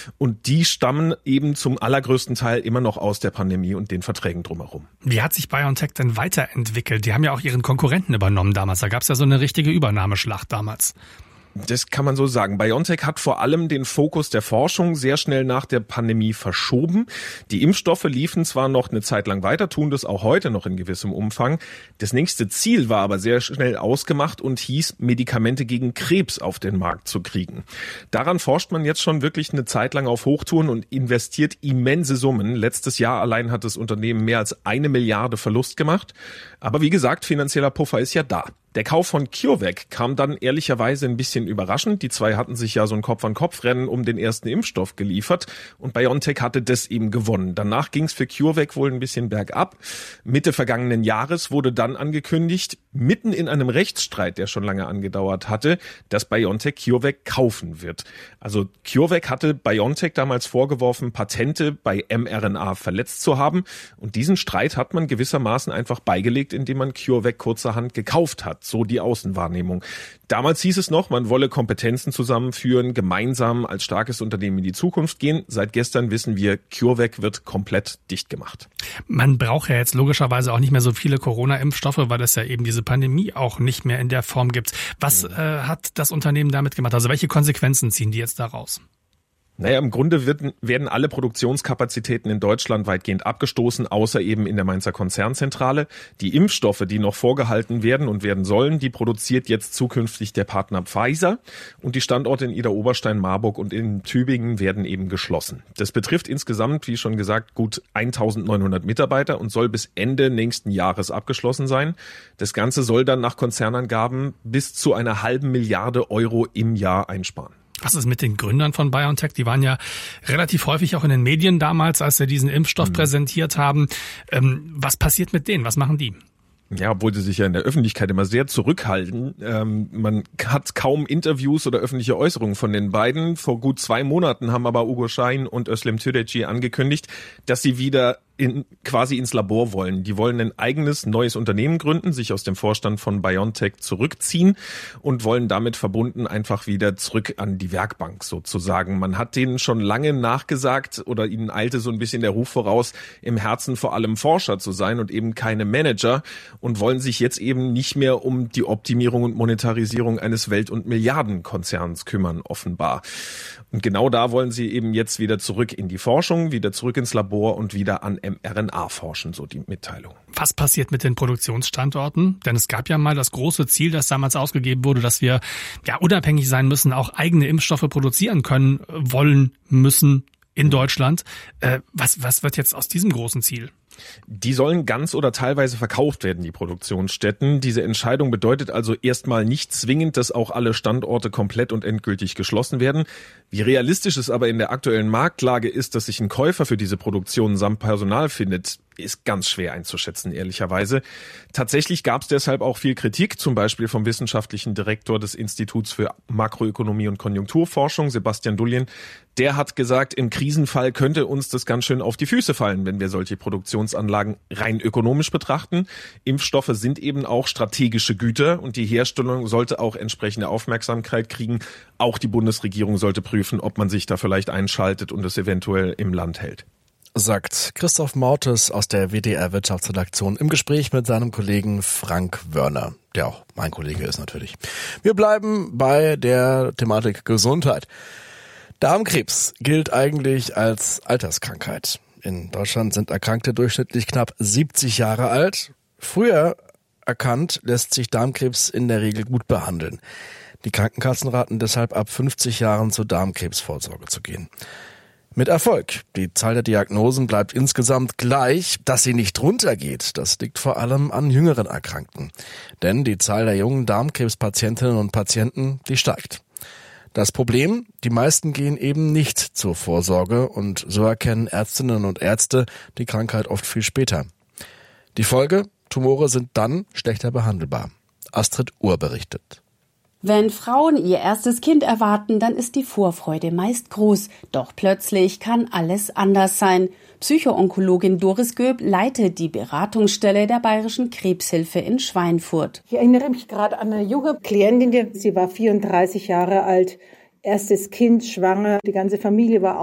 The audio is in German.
Und die stammen eben zum allergrößten Teil immer noch aus der Pandemie und den Verträgen drumherum. Wie hat sich BioNTech denn weiterentwickelt? Die haben ja auch ihren Konkurrenten übernommen damals. Da gab es ja so eine richtige Übernahmeschlacht damals. Das kann man so sagen. BioNTech hat vor allem den Fokus der Forschung sehr schnell nach der Pandemie verschoben. Die Impfstoffe liefen zwar noch eine Zeit lang weiter, tun das auch heute noch in gewissem Umfang. Das nächste Ziel war aber sehr schnell ausgemacht und hieß, Medikamente gegen Krebs auf den Markt zu kriegen. Daran forscht man jetzt schon wirklich eine Zeit lang auf Hochtouren und investiert immense Summen. Letztes Jahr allein hat das Unternehmen mehr als 1 Milliarde Verlust gemacht. Aber wie gesagt, finanzieller Puffer ist ja da. Der Kauf von CureVac kam dann ehrlicherweise ein bisschen überraschend. Die zwei hatten sich ja so ein Kopf-an-Kopf-Rennen um den ersten Impfstoff geliefert und BioNTech hatte das eben gewonnen. Danach ging es für CureVac wohl ein bisschen bergab. Mitte vergangenen Jahres wurde dann angekündigt, mitten in einem Rechtsstreit, der schon lange angedauert hatte, dass BioNTech CureVac kaufen wird. Also CureVac hatte BioNTech damals vorgeworfen, Patente bei mRNA verletzt zu haben und diesen Streit hat man gewissermaßen einfach beigelegt, indem man CureVac kurzerhand gekauft hat. So die Außenwahrnehmung. Damals hieß es noch, man wolle Kompetenzen zusammenführen, gemeinsam als starkes Unternehmen in die Zukunft gehen. Seit gestern wissen wir, CureVac wird komplett dicht gemacht. Man braucht ja jetzt logischerweise auch nicht mehr so viele Corona-Impfstoffe, weil es ja eben diese Pandemie auch nicht mehr in der Form gibt. Was hat das Unternehmen damit gemacht? Also welche Konsequenzen ziehen die jetzt daraus? Naja, im Grunde werden alle Produktionskapazitäten in Deutschland weitgehend abgestoßen, außer eben in der Mainzer Konzernzentrale. Die Impfstoffe, die noch vorgehalten werden und werden sollen, die produziert jetzt zukünftig der Partner Pfizer. Und die Standorte in Idar-Oberstein, Marburg und in Tübingen werden eben geschlossen. Das betrifft insgesamt, wie schon gesagt, gut 1.900 Mitarbeiter und soll bis Ende nächsten Jahres abgeschlossen sein. Das Ganze soll dann nach Konzernangaben bis zu 1,5 Milliarde Euro im Jahr einsparen. Was ist mit den Gründern von BioNTech? Die waren ja relativ häufig auch in den Medien damals, als sie diesen Impfstoff präsentiert haben. Was passiert mit denen? Was machen die? Ja, obwohl sie sich ja in der Öffentlichkeit immer sehr zurückhalten. Man hat kaum Interviews oder öffentliche Äußerungen von den beiden. Vor gut 2 Monaten haben aber Uğur Şahin und Özlem Türeci angekündigt, dass sie wieder quasi ins Labor wollen. Die wollen ein eigenes neues Unternehmen gründen, sich aus dem Vorstand von BioNTech zurückziehen und wollen damit verbunden einfach wieder zurück an die Werkbank sozusagen. Man hat denen schon lange nachgesagt oder ihnen eilte so ein bisschen der Ruf voraus, im Herzen vor allem Forscher zu sein und eben keine Manager und wollen sich jetzt eben nicht mehr um die Optimierung und Monetarisierung eines Welt- und Milliardenkonzerns kümmern, offenbar. Und genau da wollen sie eben jetzt wieder zurück in die Forschung, wieder zurück ins Labor und wieder an mRNA forschen, so die Mitteilung. Was passiert mit den Produktionsstandorten? Denn es gab ja mal das große Ziel, das damals ausgegeben wurde, dass wir ja unabhängig sein müssen, auch eigene Impfstoffe produzieren können, wollen, müssen in Deutschland. Was wird jetzt aus diesem großen Ziel? Die sollen ganz oder teilweise verkauft werden, die Produktionsstätten. Diese Entscheidung bedeutet also erstmal nicht zwingend, dass auch alle Standorte komplett und endgültig geschlossen werden. Wie realistisch es aber in der aktuellen Marktlage ist, dass sich ein Käufer für diese Produktion samt Personal findet, ist ganz schwer einzuschätzen, ehrlicherweise. Tatsächlich gab es deshalb auch viel Kritik, zum Beispiel vom wissenschaftlichen Direktor des Instituts für Makroökonomie und Konjunkturforschung, Sebastian Dullien. Der hat gesagt, im Krisenfall könnte uns das ganz schön auf die Füße fallen, wenn wir solche Produktionsanlagen rein ökonomisch betrachten. Impfstoffe sind eben auch strategische Güter und die Herstellung sollte auch entsprechende Aufmerksamkeit kriegen. Auch die Bundesregierung sollte prüfen, ob man sich da vielleicht einschaltet und es eventuell im Land hält. Sagt Christoph Mautes aus der WDR-Wirtschaftsredaktion im Gespräch mit seinem Kollegen Frank Wörner, der auch mein Kollege ist natürlich. Wir bleiben bei der Thematik Gesundheit. Darmkrebs gilt eigentlich als Alterskrankheit. In Deutschland sind Erkrankte durchschnittlich knapp 70 Jahre alt. Früher erkannt lässt sich Darmkrebs in der Regel gut behandeln. Die Krankenkassen raten deshalb ab 50 Jahren zur Darmkrebsvorsorge zu gehen. Mit Erfolg. Die Zahl der Diagnosen bleibt insgesamt gleich. Dass sie nicht runtergeht, das liegt vor allem an jüngeren Erkrankten. Denn die Zahl der jungen Darmkrebspatientinnen und Patienten, die steigt. Das Problem, die meisten gehen eben nicht zur Vorsorge und so erkennen Ärztinnen und Ärzte die Krankheit oft viel später. Die Folge, Tumore sind dann schlechter behandelbar. Astrid Uhr berichtet. Wenn Frauen ihr erstes Kind erwarten, dann ist die Vorfreude meist groß. Doch plötzlich kann alles anders sein. Psychoonkologin Doris Göb leitet die Beratungsstelle der Bayerischen Krebshilfe in Schweinfurt. Ich erinnere mich gerade an eine junge Klientin, sie war 34 Jahre alt, erstes Kind, schwanger, die ganze Familie war